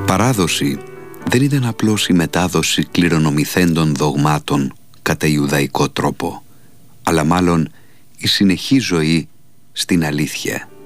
Παράδοση δεν ήταν απλώς η μετάδοση κληρονομηθέντων δογμάτων κατά ιουδαϊκό τρόπο, αλλά μάλλον η συνεχή ζωή στην αλήθεια.